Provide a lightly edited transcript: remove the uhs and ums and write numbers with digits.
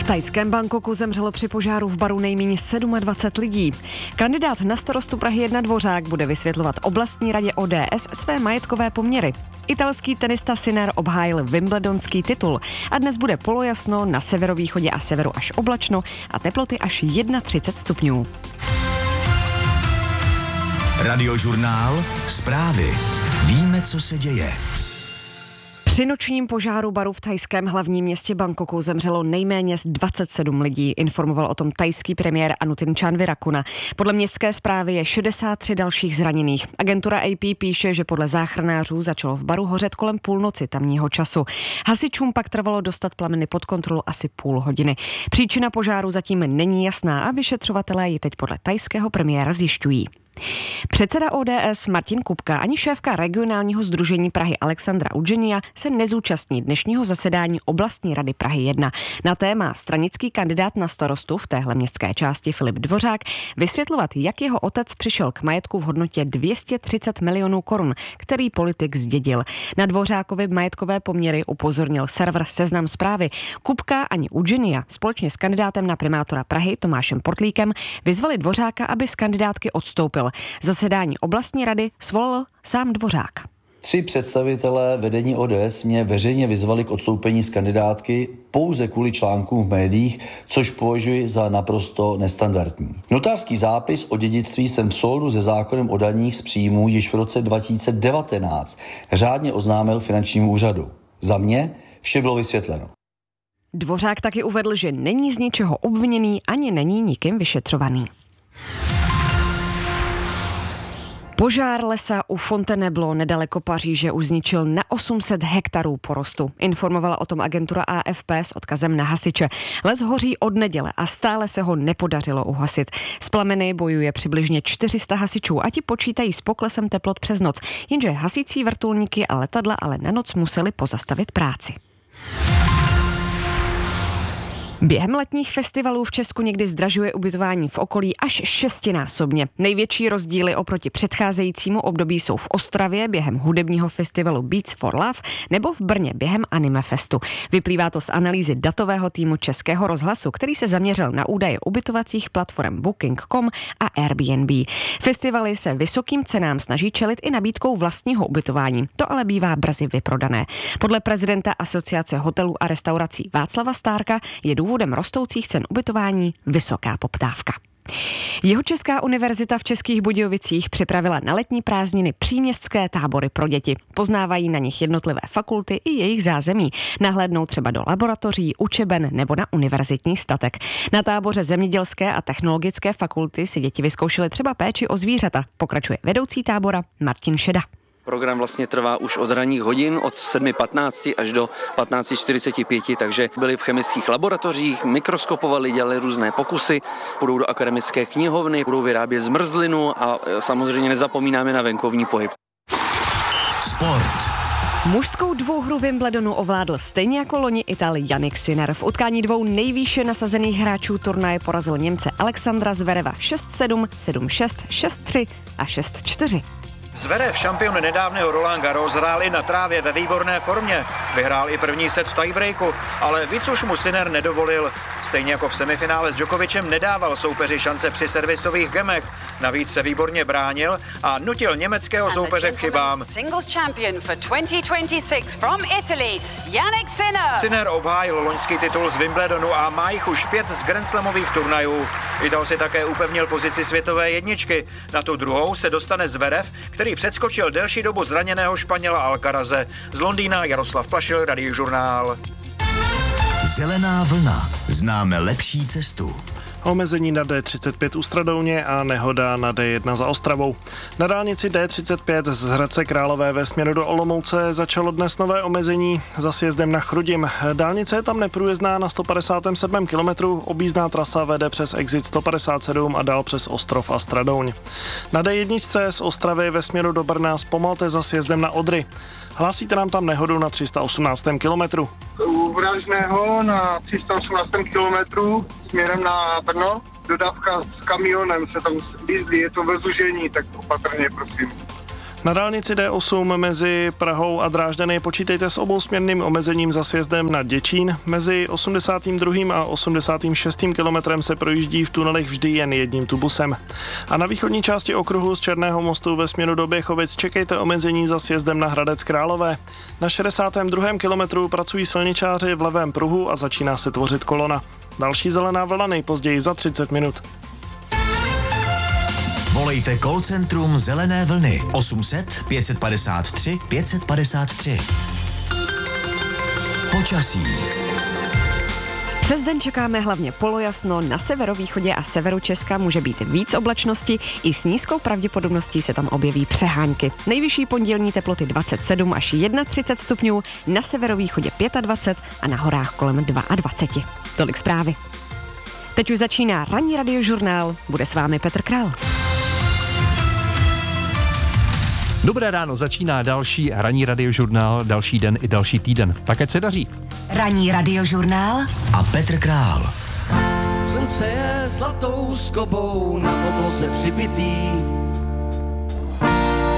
V thajském Bangkoku zemřelo při požáru v baru nejméně 27 lidí. Kandidát na starostu Prahy 1 Dvořák bude vysvětlovat oblastní radě ODS své majetkové poměry. Italský tenista Sinner obhájil wimbledonský titul a dnes bude polojasno, na severovýchodě a severu až oblačno a teploty až 31 stupňů. Radiožurnál, zprávy. Víme, co se děje. Při nočním požáru baru v thajském hlavním městě Bangkoku zemřelo nejméně 27 lidí, informoval o tom thajský premiér Anutin Chanvirakuna. Podle městské zprávy je 63 dalších zraněných. Agentura AP píše, že podle záchranářů začalo v baru hořet kolem půlnoci tamního času. Hasičům pak trvalo dostat plameny pod kontrolu asi půl hodiny. Příčina požáru zatím není jasná a vyšetřovatelé ji teď podle thajského premiéra zjišťují. Předseda ODS Martin Kupka ani šéfka regionálního sdružení Prahy Alexandra Udženia se nezúčastní dnešního zasedání oblastní rady Prahy 1. Na téma stranický kandidát na starostu v téhle městské části Filip Dvořák vysvětlovat, jak jeho otec přišel k majetku v hodnotě 230 milionů korun, který politik zdědil. Na Dvořákovy majetkové poměry upozornil server Seznam Zprávy. Kupka ani Udženia společně s kandidátem na primátora Prahy Tomášem Portlíkem vyzvali Dvořáka, aby z kandidátky odstoupil. Zasedání oblastní rady svolal sám Dvořák. 3 představitelé vedení ODS mě veřejně vyzvali k odstoupení z kandidátky pouze kvůli článkům v médiích, což považuji za naprosto nestandardní. Notářský zápis o dědictví jsem v souladu se zákonem o daních z příjmů již v roce 2019 řádně oznámil finančnímu úřadu. Za mě vše bylo vysvětleno. Dvořák taky uvedl, že není z ničeho obviněný ani není nikým vyšetřovaný. Požár lesa u Fontainebleau nedaleko Paříže už zničil na 800 hektarů porostu. Informovala o tom agentura AFP s odkazem na hasiče. Les hoří od neděle a stále se ho nepodařilo uhasit. S plameny bojuje přibližně 400 hasičů a ti počítají s poklesem teplot přes noc, jenže hasicí vrtulníky a letadla ale na noc museli pozastavit práci. Během letních festivalů v Česku někdy zdražuje ubytování v okolí až 6násobně. Největší rozdíly oproti předcházejícímu období jsou v Ostravě během hudebního festivalu Beats for Love nebo v Brně během Anime Festu. Vyplývá to z analýzy datového týmu Českého rozhlasu, který se zaměřil na údaje ubytovacích platform Booking.com a Airbnb. Festivaly se vysokým cenám snaží čelit i nabídkou vlastního ubytování. To ale bývá brzy vyprodané. Podle prezidenta Asociace hotelů a restaurací Václava Stárka je důvodem rostoucích cen ubytování vysoká poptávka. Jihočeská univerzita v Českých Budějovicích připravila na letní prázdniny příměstské tábory pro děti. Poznávají na nich jednotlivé fakulty i jejich zázemí. Nahlédnou třeba do laboratoří, učeben nebo na univerzitní statek. Na táboře zemědělské a technologické fakulty si děti vyzkoušely třeba péči o zvířata. Pokračuje vedoucí tábora Martin Šeda. Program vlastně trvá už od ranních hodin, od 7:15 až do 15:45, takže byli v chemických laboratořích, mikroskopovali, dělali různé pokusy, půjdou do akademické knihovny, budou vyrábět zmrzlinu a samozřejmě nezapomínáme na venkovní pohyb. Sport. Mužskou dvouhru Wimbledonu ovládl stejně jako loni Ital Jannik Sinner. V utkání 2 nejvýše nasazených hráčů turnaje porazil Němce Alexandra Zvereva 6-7, 7-6, 6-3 a 6-4. Zverev, šampion nedávného Roland Garros, hrál i na trávě ve výborné formě. Vyhrál i první set v tiebreaku, ale víc už mu Sinner nedovolil. Stejně jako v semifinále s Djokovicem nedával soupeři šance při servisových gemech. Navíc se výborně bránil a nutil německého soupeře k chybám. Sinner obhájil loňský titul z Wimbledonu a má jich už 5 z grandslamových turnajů. Ital si také upevnil pozici světové jedničky. Na tu druhou se dostane Zverev, který předskočil delší dobu zraněného Španěla Alcaraze. Z Londýna Jaroslav Plašil, Radiožurnál. Zelená vlna. Známe lepší cestu. Omezení na D35 u Stradouně a nehoda na D1 za Ostravou. Na dálnici D35 z Hradce Králové ve směru do Olomouce začalo dnes nové omezení za sjezdem na Chrudim. Dálnice je tam neprůjezdná na 157. kilometru, objízdná trasa vede přes exit 157 a dál přes Ostrov a Stradouň. Na D1 z Ostravy ve směru do Brna zpomalte za sjezdem na Odry. Hlásíte nám tam nehodu na 318. kilometru. U Vražného na 318. kilometru směrem na Brno. Dodávka s kamionem se tam jízdí, je to ve zužení, tak opatrně prosím. Na dálnici D8 mezi Prahou a Drážďany počítejte s obousměrným omezením za sjezdem na Děčín. Mezi 82. a 86. kilometrem se projíždí v tunelech vždy jen jedním tubusem. A na východní části okruhu z Černého mostu ve směru do Běchovic čekejte omezení za sjezdem na Hradec Králové. Na 62. kilometru pracují silničáři v levém pruhu a začíná se tvořit kolona. Další zelená vlna nejpozději za 30 minut. Volejte call centrum Zelené vlny 800 553 553. Počasí. Přes den čekáme hlavně polojasno, na severovýchodě a severu Česka může být víc oblačnosti, i s nízkou pravděpodobností se tam objeví přehánky. Nejvyšší pondělní teploty 27 až 31 stupňů, na severovýchodě 25 a na horách kolem 22. Tolik zprávy. Teď už začíná ranní radiožurnál, bude s vámi Petr Král. Dobré ráno, začíná další ranní radiožurnál, další den i další týden. Tak ať se daří. Ranní radiožurnál A Petr Král. Slunce je zlatou skobou na obloze přibitý,